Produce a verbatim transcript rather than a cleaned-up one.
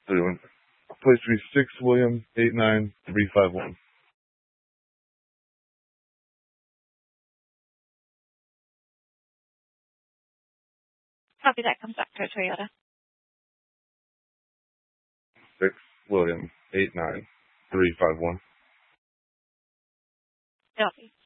Three one. Place to be six William eight nine three five one. Copy that. Comes back to a Toyota. Six William eight nine three five one. Copy.